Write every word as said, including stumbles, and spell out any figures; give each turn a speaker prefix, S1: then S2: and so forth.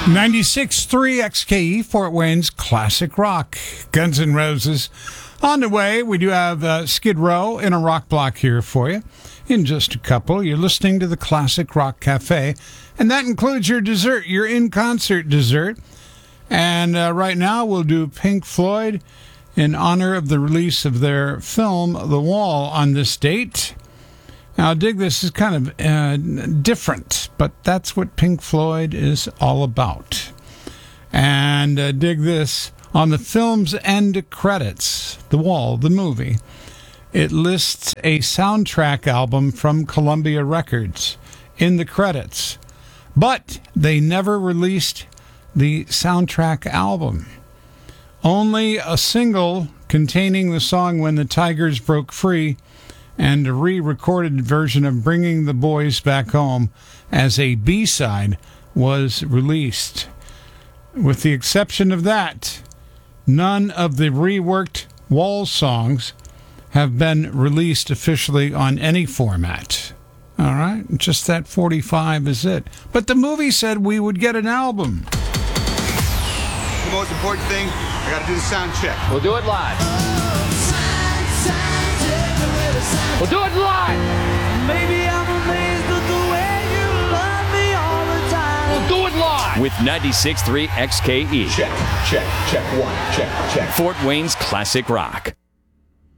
S1: ninety-six point three X K E, Fort Wayne's classic rock. Guns N' Roses. On the way, we do have uh, Skid Row in a rock block here for you. In just a couple, you're listening to the Classic Rock Cafe, and that includes your dessert, your in-concert dessert. And uh, right now, we'll do Pink Floyd in honor of the release of their film, The Wall, on this date. Now, Dig This is kind of uh, different, but that's what Pink Floyd is all about. And uh, Dig This, on the film's end credits, The Wall, the movie, it lists a soundtrack album from Columbia Records in the credits, but they never released the soundtrack album. Only a single containing the song When the Tigers Broke Free and a re-recorded version of Bringing the Boys Back Home as a B-side was released. With the exception of that, none of the reworked Wall songs have been released officially on any format. All right, just that forty-five is it. But the movie said we would get an album.
S2: The most important thing, I got to do the sound check.
S3: We'll do it live. We'll do it live.
S4: Maybe I'm amazed at the way you love me all the time.
S3: We'll do it live.
S5: With ninety-six point three X K E.
S2: Check, check, check one, check, check.
S5: Fort Wayne's classic rock.